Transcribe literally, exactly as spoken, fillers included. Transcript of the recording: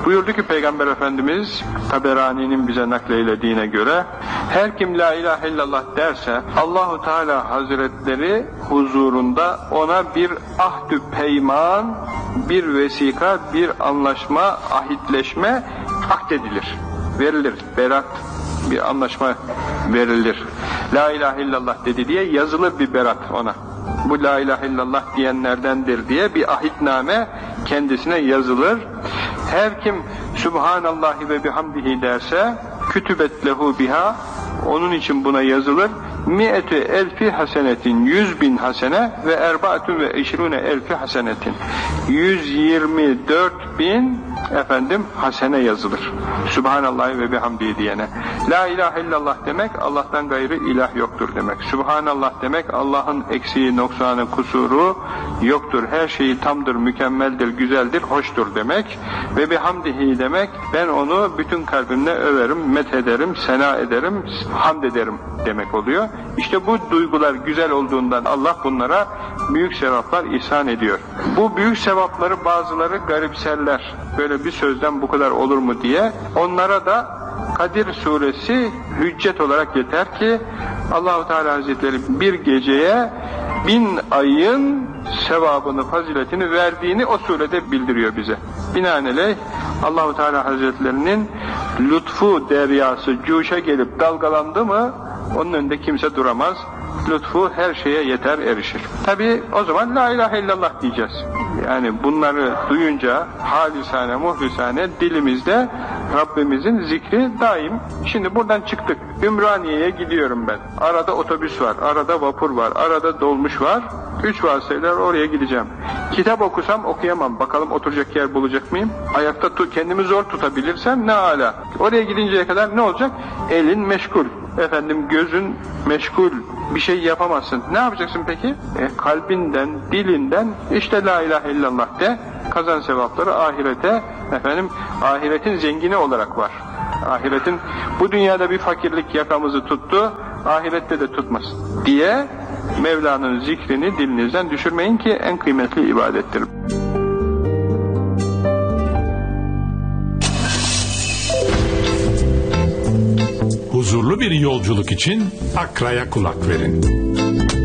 Buyurdu ki Peygamber Efendimiz, Taberani'nin bize nakleylediğine göre, her kim la ilahe illallah derse, Allahu Teala Hazretleri huzurunda ona bir ahdü peyman, bir vesika, bir anlaşma, ahitleşme ahdedilir, verilir, berat, bir anlaşma verilir. La ilahe illallah dedi diye yazılır bir berat ona. Bu la ilahe illallah diyenlerdendir diye bir ahitname kendisine yazılır. Her kim Subhanallahi ve bihamdihi derse, kütübet lehu biha, onun için buna yazılır. Mi'etü elfi hasenetin, yüz bin hasene ve erbaatun ve eşrune elfi hasenetin, yüz yirmi dört bin efendim hasene yazılır. Subhanallah ve bihamdihi diyene. La ilahe illallah demek Allah'tan gayrı ilah yoktur demek. Subhanallah demek Allah'ın eksiği, noksanı, kusuru yoktur. Her şeyi tamdır, mükemmeldir, güzeldir, hoştur demek. Ve bihamdihi demek ben onu bütün kalbimle överim, methederim, sena ederim, hamd ederim demek oluyor. İşte bu duygular güzel olduğundan Allah bunlara büyük sevaplar ihsan ediyor. Bu büyük sevapları bazıları garipserler. Böyle bir sözden bu kadar olur mu diye. Onlara da Kadir suresi hüccet olarak yeter ki Allah-u Teala Hazretleri bir geceye bin ayın sevabını, faziletini verdiğini o surede bildiriyor bize. Binaenaleyh Allah-u Teala Hazretlerinin lütfu deryası cuşa gelip dalgalandı mı onun önünde kimse duramaz. Lütfu her şeye yeter, erişir. Tabi o zaman la ilahe illallah diyeceğiz. Yani bunları duyunca halisane, muhlisane dilimizde Rabbimizin zikri daim. Şimdi buradan çıktık. Ümraniye'ye gidiyorum ben. Arada otobüs var, arada vapur var, arada dolmuş var. Üç vasıtayla oraya gideceğim. Kitap okusam okuyamam. Bakalım oturacak yer bulacak mıyım? Ayakta tut, kendimi zor tutabilirsem ne âlâ. Oraya gidinceye kadar ne olacak? Elin meşgul. Efendim gözün meşgul. Bir şey yapamazsın. Ne yapacaksın peki? E, kalbinden, dilinden işte la ilahe illallah de, kazan sevapları ahirete, efendim ahiretin zengini olarak var. Ahiretin bu dünyada bir fakirlik yakamızı tuttu, ahirette de tutmasın diye Mevla'nın zikrini dilinizden düşürmeyin ki en kıymetli ibadettir. Huzurlu bir yolculuk için Akra'ya kulak verin.